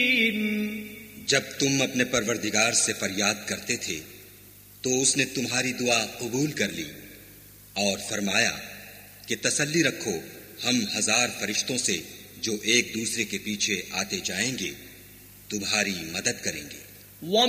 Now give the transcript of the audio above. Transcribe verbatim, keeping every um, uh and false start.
जब तुम अपने परवरदिगार से फरियाद करते थे तो उसने तुम्हारी दुआ कबूल कर ली और फरमाया कि तसल्ली रखो, हम हजार फरिश्तों से जो एक दूसरे के पीछे आते जाएंगे तुम्हारी मदद करेंगे।